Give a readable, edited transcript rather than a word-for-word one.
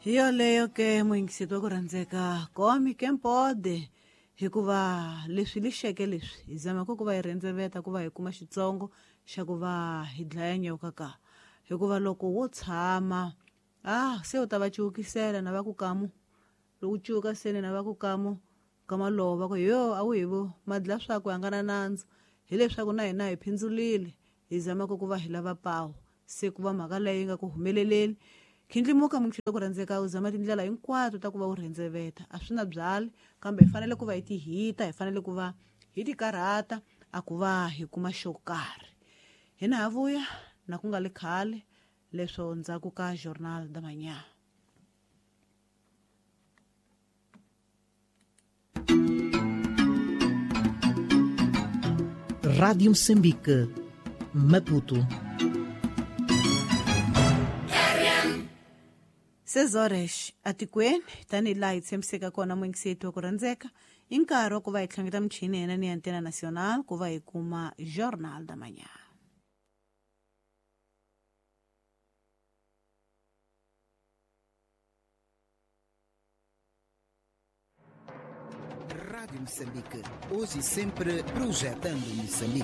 Hi yoleyo ke muingisito wa ku rhandzeka komi ke mpode hikuva leswi lixeke leswi hi zamaka ku va hi rendzeveta ku va hi kuma xitsongo xa ku va hi dlaya nyoka ka hikuva loko wo tshama se u ta va cuwukisela na va ku kamu loko u cuwuka seni na va ku kamu ka malova ku yo a wu hi vo madla swakwe a nga na nandzu hileswaku na hina hi phindzulile hi zamaka ku va hi lava pawu se ku va mhaka leyi nga ku humeleleli khindlimuka muxito ku rhandzeka u zama tindlela hinkwato ta ku va u rendzeveta a swi na byali kambe hi fanele ku va hi ti hita hi fanele ku va hi ti karhata a ku va hi kuma xo karhi hina ha vuya na ku nga le khale leswo ndzhaku ka Jornal da Manhã. Rádio Moçambique, Maputo. 6 horas atikweni tanihi laha hi tshembiseka kona muingiseti wa ku rhandzeka i nkarhi wa ku va hi tlhangeta michini hina ni antena nacional ku va hi kuma Jornal da Manhã. Rádio Moçambique, hoje e sempre projetando Moçambique.